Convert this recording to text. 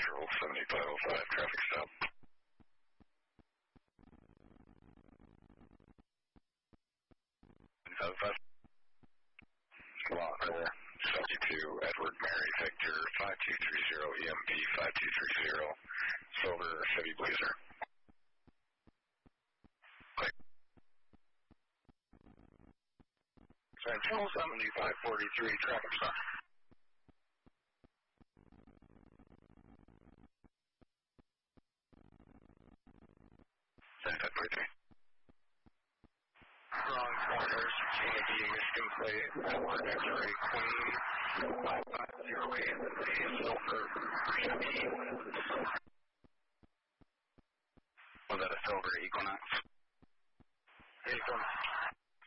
Central 7505, traffic stop. Lot there. 72 Edward Mary Victor 5230 EMP 5230 Silver Chevy Blazer. Central 7543 traffic stop. Wrong corners, Kennedy, Michigan plate, Edward X-ray Queen 5508 Silver Chevy. Was that a Silver Equinox? Equinox.